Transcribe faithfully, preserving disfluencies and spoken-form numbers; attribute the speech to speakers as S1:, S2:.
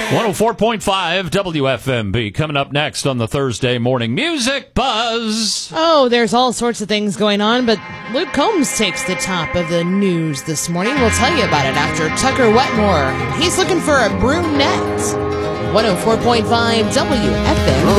S1: one oh four point five W F M B coming up next on the Thursday Morning Music Buzz.
S2: Oh, there's all sorts of things going on, but Luke Combs takes the top of the news this morning. We'll tell you about it after Tucker Wetmore. He's looking for a brunette. one oh four point five W F M B.